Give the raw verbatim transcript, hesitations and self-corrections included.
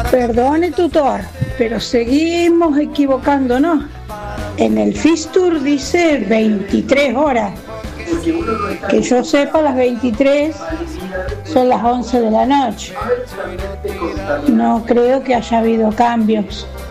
Perdone, tutor, pero seguimos equivocándonos. En el Fistur dice veintitrés horas. Que yo sepa, las veintitrés son las once de la noche. No creo que haya habido cambios.